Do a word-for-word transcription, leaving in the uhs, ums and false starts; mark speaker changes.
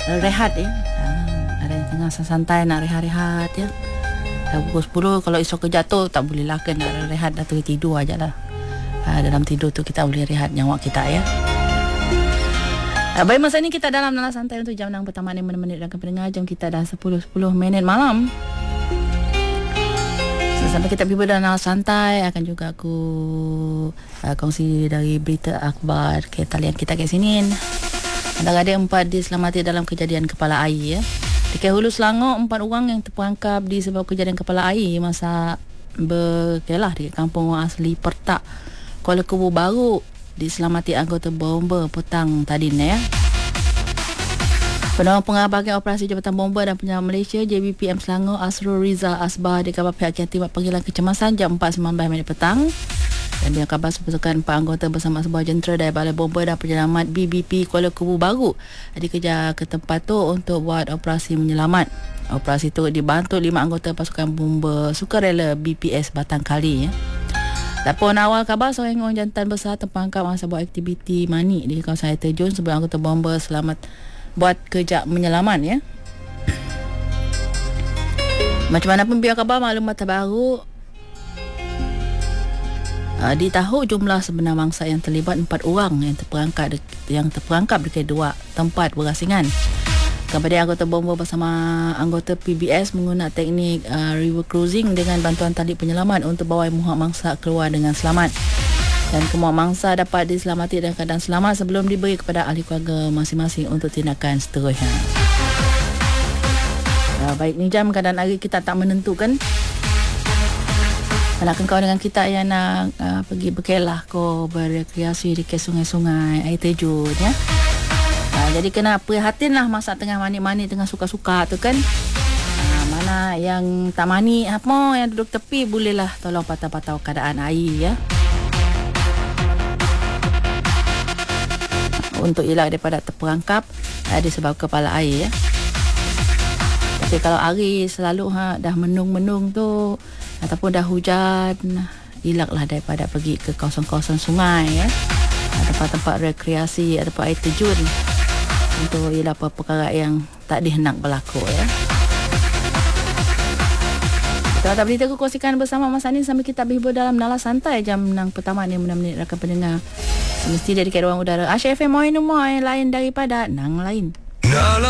Speaker 1: rehat ya. Ha, ada yang tengah santai nak rehat-rehat ya. Dah pukul sepuluh, kalau esok kerja tu tak boleh lah, kena rehat dah tu, tidur aja lah. Ha, dalam tidur tu kita boleh rehat nyawa kita ya. Ha, baik, masa ni kita dalam Nala Santai untuk jam enam pertama ni menit dan pendengar. Jam kita dah sepuluh sepuluh minit malam. So, sampai kita berada dalam Nala Santai, akan juga aku uh, kongsi dari berita akhbar ke talian kita ke sini. Ada empat diselamati dalam kejadian kepala air ya. Di Hulu Selangor, empat orang yang terperangkap di sebab kejadian kepala air masa berkelah di kampung orang asli Pertak, Kuala Kubu Baru, diselamati anggota bomba petang tadi ni ya. Penolong Pengarah Bahagian Operasi Jabatan Bomba dan Penyelamat Malaysia J B P M Selangor Asrul Rizal Asbah dikabar pihak yang tiba panggilan kecemasan jam empat sembilan belas minit petang. Dan dia kabar sepasukan empat anggota bersama sebuah jentera dari Balai Bomba dan Penyelamat B B P Kuala Kubu Baru dikejar ke tempat tu untuk buat operasi menyelamat. Operasi tu dibantu lima anggota pasukan bomba sukarela B P S Batang Kali ya. Laporan awal kabar seorang orang jantan besar terperangkap masa buat aktiviti manik di kawasan air terjun sebelum anggota bomba selamat buat kerja menyelamat ya. Macam mana pun biar kabar maklumat terbaru, Uh, ditahu jumlah sebenar mangsa yang terlibat empat orang yang terperangkap yang terperangkap di kedua tempat berasingan. Kemudian anggota bomba bersama anggota P B S menggunakan teknik uh, river cruising dengan bantuan tali penyelamat untuk bawa muhak mangsa keluar dengan selamat. Dan semua mangsa dapat diselamatkan dalam keadaan selamat sebelum diberi kepada ahli keluarga masing-masing untuk tindakan seterusnya. Uh, baik, ni jam keadaan hari kita tak menentukan. Nakkan kau dengan kita yang nak uh, pergi berkelah kau berrekreasi di ke sungai-sungai air terjun ya. Uh, jadi kena prihatin lah masa tengah mani-mani tengah suka-suka tu kan. Uh, mana yang tak mani apa yang duduk tepi bolehlah tolong patau-patau keadaan air ya. Untuk elak daripada terperangkap uh, disebab kepala air ya. Tapi kalau hari selalu ha, dah menung-menung tu ataupun dah hujan, elaklah daripada pergi ke kawasan-kawasan sungai ya, tempat-tempat rekreasi ataupun air terjun untuk ialah perkara yang tak dihendak berlaku ya. Kita tak berita aku kongsikan bersama Mas Anin sambil kita berhibur dalam Nala Santai jam enam pertama ni enam minit rakan pendengar. Semesti dari ruang udara Asia F M Moin Umar yang lain daripada Nang Lain.